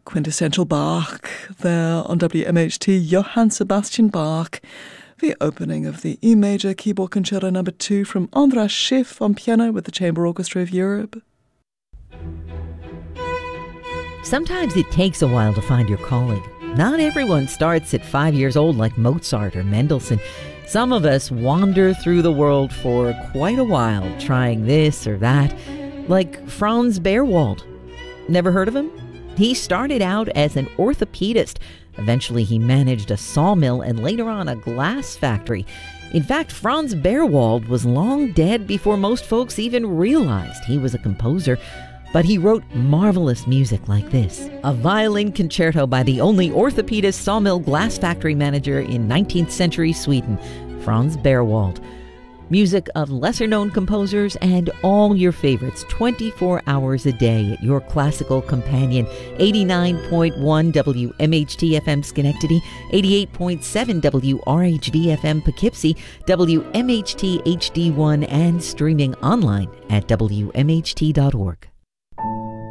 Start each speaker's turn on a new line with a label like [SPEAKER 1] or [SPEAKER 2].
[SPEAKER 1] Quintessential Bach there on WMHT. Johann Sebastian Bach, the opening of the E major keyboard concerto number 2 from Andras Schiff on piano with the Chamber Orchestra of Europe.
[SPEAKER 2] Sometimes it takes a while to find your calling. Not everyone starts at 5 years old like Mozart or Mendelssohn. Some of us wander through the world for quite a while, trying this or that, like Franz Beerwald. Never heard of him? He started out as an orthopedist. Eventually he managed a sawmill and later on a glass factory. In fact, Franz Beerwald was long dead before most folks even realized he was a composer. But he wrote marvelous music like this, a violin concerto by the only orthopedist sawmill glass factory manager in 19th century Sweden, Franz Beerwald. Music of lesser-known composers and all your favorites 24 hours a day at your classical companion. 89.1 WMHT FM Schenectady, 88.7 WRHD FM Poughkeepsie, WMHT HD1, and streaming online at WMHT.org.